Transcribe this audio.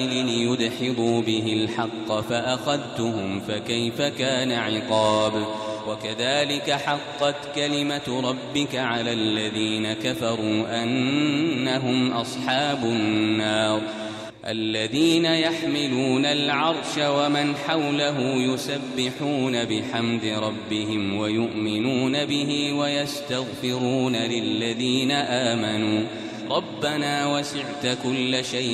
ليدحضوا به الحق فأخذتهم فكيف كان عقاب وكذلك حقت كلمة ربك على الذين كفروا أنهم أصحاب النار الذين يحملون العرش ومن حوله يسبحون بحمد ربهم ويؤمنون به ويستغفرون للذين آمنوا ربنا وسعت كل شيء